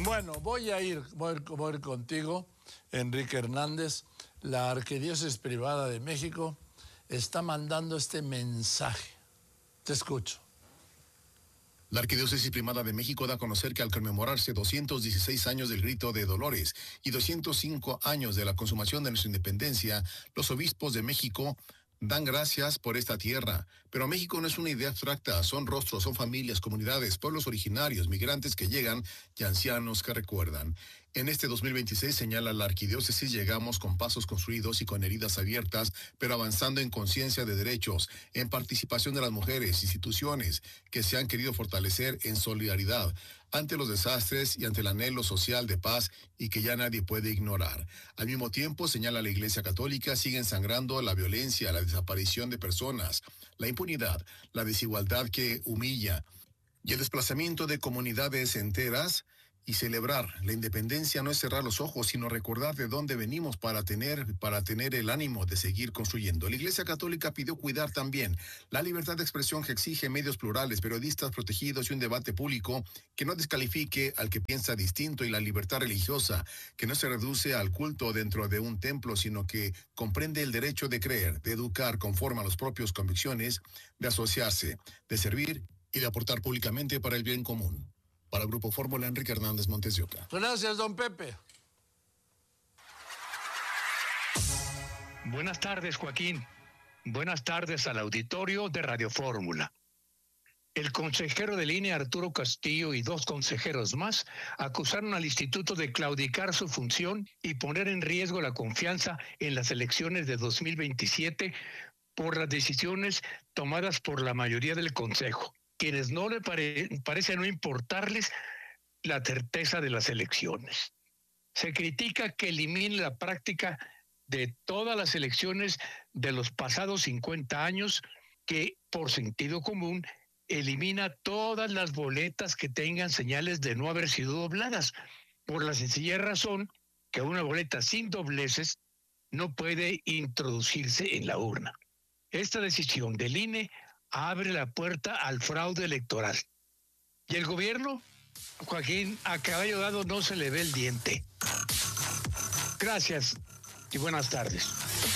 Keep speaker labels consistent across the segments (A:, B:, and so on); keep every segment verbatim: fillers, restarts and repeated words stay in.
A: Bueno, voy a ir, voy a ir, voy a ir contigo, Enrique Hernández. La Arquidiócesis Privada de México está mandando este mensaje. Te escucho.
B: La Arquidiócesis Primada de México da a conocer que al conmemorarse doscientos dieciséis años del Grito de Dolores y doscientos cinco años de la consumación de nuestra independencia, los obispos de México dan gracias por esta tierra. Pero México no es una idea abstracta, son rostros, son familias, comunidades, pueblos originarios, migrantes que llegan y ancianos que recuerdan. En este dos mil veintiséis, señala la Arquidiócesis, llegamos con pasos construidos y con heridas abiertas, pero avanzando en conciencia de derechos, en participación de las mujeres, instituciones que se han querido fortalecer en solidaridad ante los desastres y ante el anhelo social de paz y que ya nadie puede ignorar. Al mismo tiempo, señala la Iglesia Católica, siguen sangrando la violencia, la desaparición de personas, la impunidad, la desigualdad que humilla y el desplazamiento de comunidades enteras. Y celebrar la independencia no es cerrar los ojos, sino recordar de dónde venimos para tener, para tener el ánimo de seguir construyendo. La Iglesia Católica pidió cuidar también la libertad de expresión que exige medios plurales, periodistas protegidos y un debate público que no descalifique al que piensa distinto, y la libertad religiosa que no se reduce al culto dentro de un templo, sino que comprende el derecho de creer, de educar conforme a las propias convicciones, de asociarse, de servir y de aportar públicamente para el bien común. Para el Grupo Fórmula, Enrique Hernández Montes de Oca.
A: Gracias, don Pepe.
C: Buenas tardes, Joaquín. Buenas tardes al auditorio de Radio Fórmula. El consejero del I N E, Arturo Castillo, y dos consejeros más acusaron al instituto de claudicar su función y poner en riesgo la confianza en las elecciones de dos mil veintisiete por las decisiones tomadas por la mayoría del consejo, quienes no le pare, parece no importarles la certeza de las elecciones. Se critica que elimine la práctica de todas las elecciones de los pasados cincuenta años, que por sentido común elimina todas las boletas que tengan señales de no haber sido dobladas, por la sencilla razón que una boleta sin dobleces no puede introducirse en la urna. Esta decisión del I N E abre la puerta al fraude electoral. Y el gobierno, Joaquín, a caballo dado no se le ve el diente. Gracias y buenas tardes.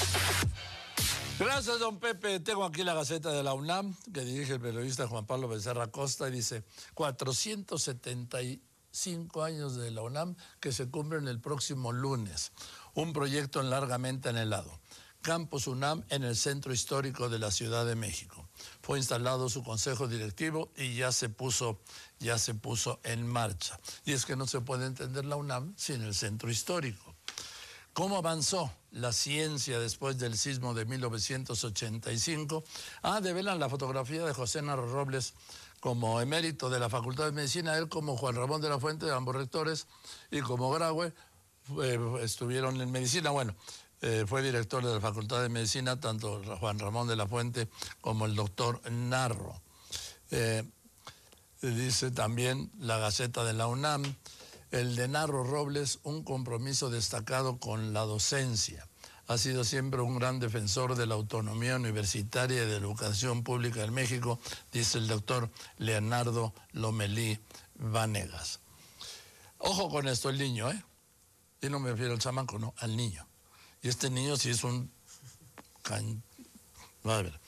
A: Gracias, don Pepe. Tengo aquí la Gaceta de la UNAM, que dirige el periodista Juan Pablo Becerra Costa, y dice cuatrocientos setenta y cinco años de la UNAM que se cumplen el próximo lunes. Un proyecto largamente anhelado. Campus UNAM en el centro histórico de la Ciudad de México. Fue instalado su consejo directivo y ya se puso, ya se puso en marcha. Y es que no se puede entender la UNAM sin el centro histórico. ¿Cómo avanzó la ciencia después del sismo de mil novecientos ochenta y cinco? Ah, develan la fotografía de José Narro Robles como emérito de la Facultad de Medicina, él como Juan Ramón de la Fuente, ambos rectores, y como Graue eh, estuvieron en medicina. Bueno, Eh, fue director de la Facultad de Medicina, tanto Juan Ramón de la Fuente como el doctor Narro. Eh, dice también la Gaceta de la UNAM, el de Narro Robles, un compromiso destacado con la docencia. Ha sido siempre un gran defensor de la autonomía universitaria y de la educación pública en México, dice el doctor Leonardo Lomelí Vanegas. Ojo con esto, el niño, ¿eh? Y no me refiero al chamaco, no, al niño. Y este niño sí es un... Can... A ver.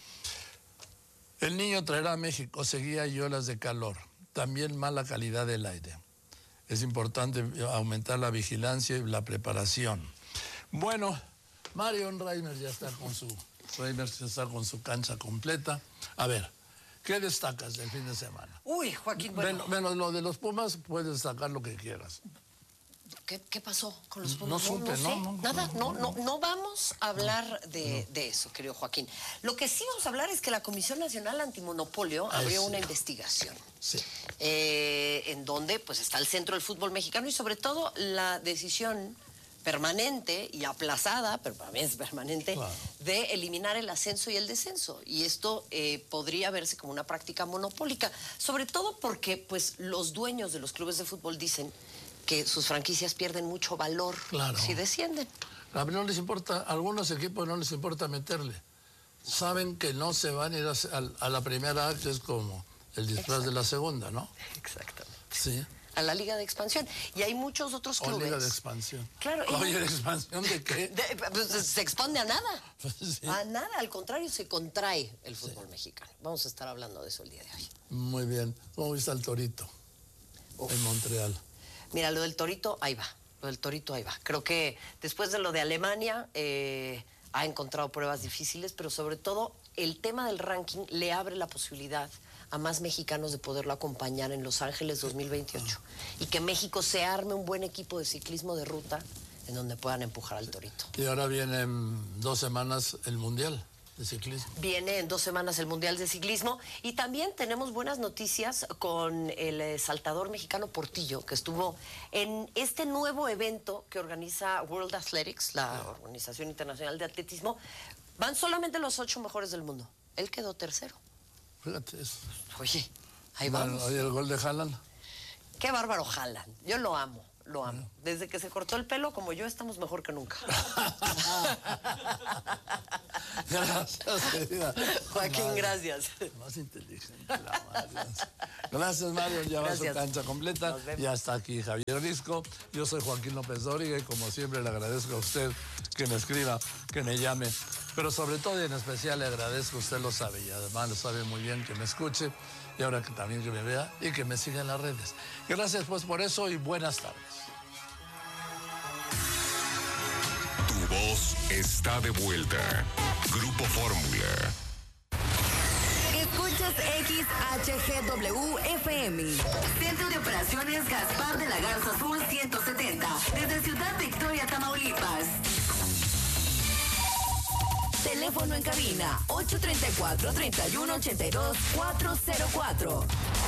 A: El niño traerá a México sequía y olas de calor, también mala calidad del aire. Es importante aumentar la vigilancia y la preparación. Bueno, Marion Reimers ya está con su... Reimers ya está con su cancha completa. A ver, ¿qué destacas del fin de semana?
D: Uy, Joaquín, bueno...
A: Menos lo de los Pumas, puedes destacar lo que quieras.
D: ¿Qué, ¿Qué pasó con los Pumas?
A: No supe, no,
D: no,
A: no,
D: no, nada, no, no, no vamos a hablar de,
A: no.
D: de eso, querido Joaquín. Lo que sí vamos a hablar es que la Comisión Nacional Antimonopolio
A: Ay,
D: abrió
A: sí.
D: una investigación.
A: Sí.
D: Eh, en donde pues está el centro del fútbol mexicano y sobre todo la decisión permanente y aplazada, pero para mí es permanente, claro, de eliminar el ascenso y el descenso. Y esto eh, podría verse como una práctica monopólica, sobre todo porque pues los dueños de los clubes de fútbol dicen que sus franquicias pierden mucho valor, claro, si descienden.
A: A mí no les importa, a algunos equipos no les importa meterle. Saben que no se van a ir a, a, a la primera A, que es como el disfraz de la segunda, ¿no?
D: Exactamente.
A: Sí.
D: a la Liga de Expansión. Y hay muchos otros clubes.
A: O Liga de Expansión.
D: Claro.
A: Oye, ¿de expansión de qué?
D: De, pues, se expande a nada.
A: Pues, sí.
D: A nada, al contrario, se contrae el fútbol sí. mexicano. Vamos a estar hablando de eso el día de hoy.
A: Muy bien. ¿Cómo viste al Torito Uf. en Montreal?
D: Mira, lo del Torito, ahí va. Lo del Torito, ahí va. Creo que después de lo de Alemania, eh, ha encontrado pruebas difíciles, pero sobre todo el tema del ranking le abre la posibilidad a más mexicanos de poderlo acompañar en Los Ángeles dos mil veintiocho. Y que México se arme un buen equipo de ciclismo de ruta en donde puedan empujar al Torito.
A: Y ahora viene en dos semanas el Mundial de Ciclismo.
D: Viene en dos semanas el Mundial de Ciclismo. Y también tenemos buenas noticias con el saltador mexicano Portillo, que estuvo en este nuevo evento que organiza World Athletics, la Organización Internacional de Atletismo. Van solamente los ocho mejores del mundo. Él quedó tercero.
A: Fíjate eso.
D: Oye, ahí
A: bueno,
D: vamos.
A: Oye, el gol de Haaland.
D: Qué bárbaro Haaland. Yo lo amo, lo amo. Desde que se cortó el pelo, como yo, estamos mejor que nunca.
A: Gracias, querida.
D: Joaquín, madre, gracias.
A: Más inteligente la madre. Gracias, Mario. Ya va su cancha completa. Ya está aquí Javier Risco. Yo soy Joaquín López Dóriga y como siempre le agradezco a usted que me escriba, que me llame. Pero sobre todo y en especial le agradezco, usted lo sabe y además lo sabe muy bien, que me escuche y ahora que también que me vea y que me siga en las redes. Gracias pues por eso y buenas tardes.
E: Tu voz está de vuelta. Grupo Fórmula.
F: Escuchas X H G W F M. Centro de Operaciones Gaspar de la Garza Azul ciento setenta. Desde Ciudad Victoria, Tamaulipas. Teléfono en cabina ocho tres cuatro, tres uno ocho dos, cuatro cero cuatro.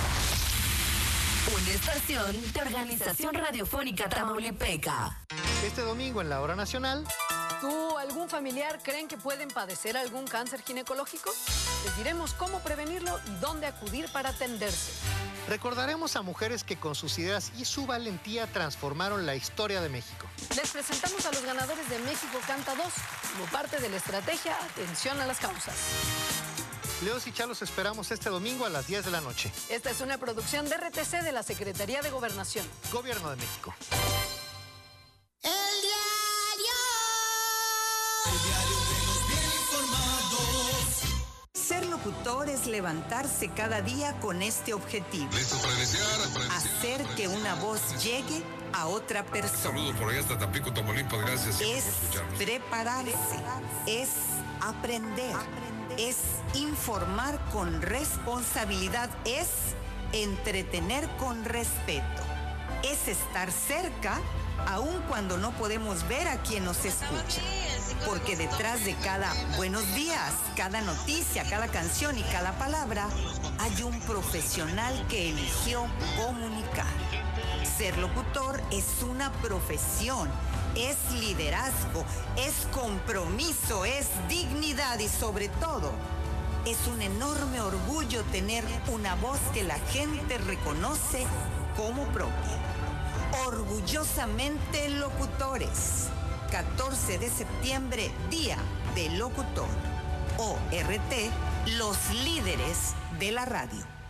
F: Una estación de Organización Radiofónica Tamaulipeca.
G: Este domingo en la Hora Nacional.
H: ¿Tú o algún familiar creen que pueden padecer algún cáncer ginecológico? Les diremos cómo prevenirlo y dónde acudir para atenderse.
G: Recordaremos a mujeres que con sus ideas y su valentía transformaron la historia de México.
H: Les presentamos a los ganadores de México Canta dos como parte de la estrategia Atención a las Causas.
G: Leos y Chalos esperamos este domingo a las diez de la noche.
H: Esta es una producción de R T C de la Secretaría de Gobernación.
G: Gobierno de México.
I: El diario. El diario de los bien informados.
J: Ser locutor es levantarse cada día con este objetivo.
E: Listo para iniciar. Para iniciar
J: hacer
E: para
J: que
E: iniciar.
J: una voz llegue a otra persona.
E: Saludos por allá hasta Tampico, Tamaulipas. Gracias.
J: Es prepararse, es aprender, es informar con responsabilidad, es entretener con respeto, es estar cerca aun cuando no podemos ver a quien nos escucha. Porque detrás de cada buenos días, cada noticia, cada canción y cada palabra, hay un profesional que eligió comunicar. Ser locutor es una profesión, es liderazgo, es compromiso, es dignidad y sobre todo, es un enorme orgullo tener una voz que la gente reconoce como propia. Orgullosamente locutores. catorce de septiembre, Día del Locutor. O R T, los líderes de la radio.